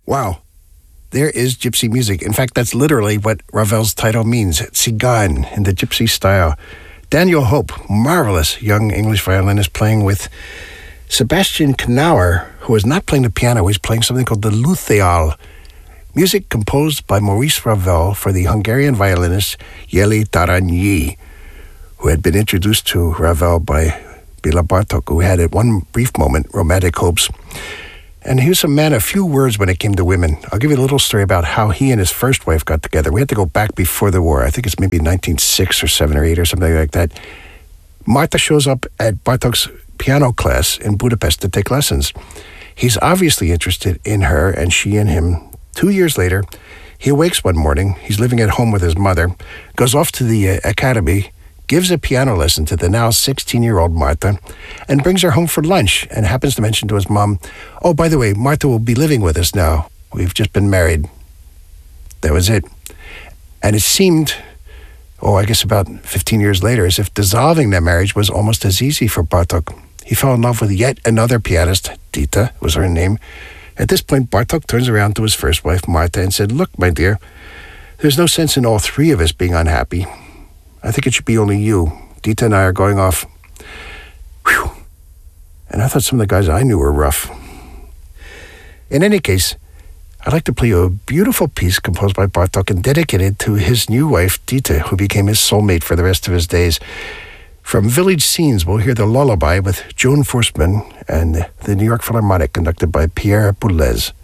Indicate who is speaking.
Speaker 1: Wow. There is gypsy music. In fact, that's literally what Ravel's title means, Tzigane, in the gypsy style. Daniel Hope, marvelous young English violinist, playing with Sebastian Knauer, who is not playing the piano, he's playing something called the Lutheal. Music composed by Maurice Ravel for the Hungarian violinist Jeli Taranyi, who had been introduced to Ravel by Béla Bartók, who had at one brief moment romantic hopes. And he was a man of few words when it came to women. I'll give you a little story about how he and his first wife got together. We had to go back before the war. I think it's maybe 1906 or 7 or 8 or something like that. Martha shows up at Bartók's piano class in Budapest to take lessons. He's obviously interested in her, and she in him. 2 years later, he awakes one morning. He's living at home with his mother, goes off to the academy, gives a piano lesson to the now 16-year-old Martha, and brings her home for lunch, and happens to mention to his mom, "Oh, by the way, Martha will be living with us now. We've just been married." That was it. And it seemed, I guess about 15 years later, as if dissolving that marriage was almost as easy for Bartók. He fell in love with yet another pianist, Dita was her name. At this point, Bartók turns around to his first wife, Martha, and said, "Look, my dear, there's no sense in all three of us being unhappy. I think it should be only you. Dita and I are going off." Whew. And I thought some of the guys I knew were rough. In any case, I'd like to play you a beautiful piece composed by Bartók and dedicated to his new wife, Dita, who became his soulmate for the rest of his days. From Village Scenes, we'll hear the Lullaby with Joan Forsman and the New York Philharmonic, conducted by Pierre Boulez.